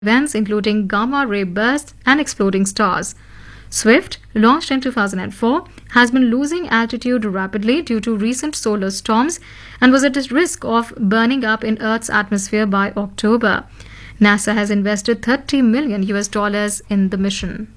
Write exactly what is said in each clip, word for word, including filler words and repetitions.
events including gamma ray bursts and exploding stars. Swift, launched in two thousand four, has been losing altitude rapidly due to recent solar storms and was at risk of burning up in Earth's atmosphere by October. NASA has invested thirty million U S dollars in the mission.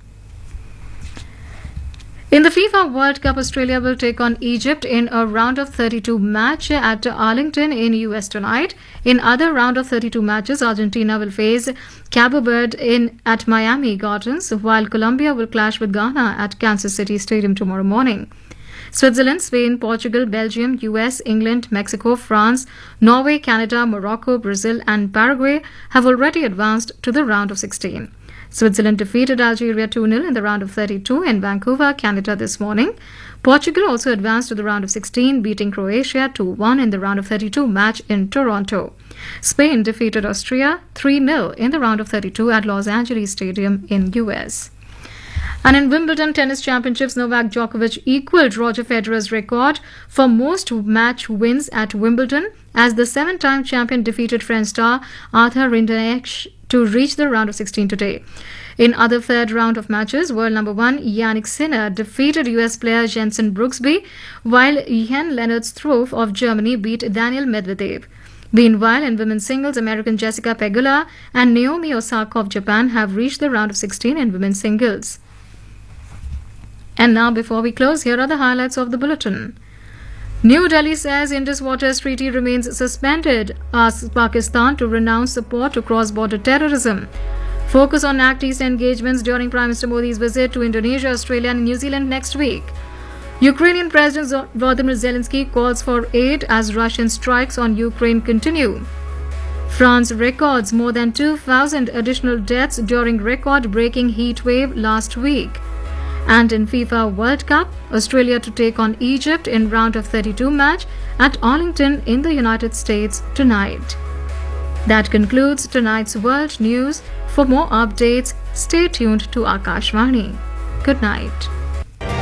In the FIFA World Cup, Australia will take on Egypt in a round of thirty-two match at Arlington in U S tonight. In other round of thirty-two matches, Argentina will face Cabo Verde in at Miami Gardens, while Colombia will clash with Ghana at Kansas City Stadium tomorrow morning. Switzerland, Spain, Portugal, Belgium, U S, England, Mexico, France, Norway, Canada, Morocco, Brazil and Paraguay have already advanced to the round of sixteen. Switzerland defeated Algeria two nil in the round of thirty-two in Vancouver, Canada this morning. Portugal also advanced to the round of sixteen, beating Croatia two one in the round of thirty-two match in Toronto. Spain defeated Austria three nil in the round of thirty-two at Los Angeles Stadium in U S. And in Wimbledon Tennis Championships, Novak Djokovic equaled Roger Federer's record for most match wins at Wimbledon as the seven-time champion defeated French star Arthur Rinderknech to reach the round of sixteen today. In other third round of matches, world number one Yannick Sinner defeated U S player Jensen Brooksby, while Jan Lennart Struff of Germany beat Daniel Medvedev. Meanwhile, in women's singles, American Jessica Pegula and Naomi Osaka of Japan have reached the round of sixteen in women's singles. And now, before we close, here are the highlights of the bulletin. New Delhi says Indus Waters Treaty remains suspended, asks Pakistan to renounce support to cross-border terrorism. Focus on Act East engagements during Prime Minister Modi's visit to Indonesia, Australia and New Zealand next week. Ukrainian President Volodymyr Zelensky calls for aid as Russian strikes on Ukraine continue. France records more than two thousand additional deaths during record-breaking heat wave last week. And in FIFA World Cup, Australia to take on Egypt in round of thirty-two match at Arlington in the United States tonight. That concludes tonight's World News. For more updates, stay tuned to Akashvani. Good night.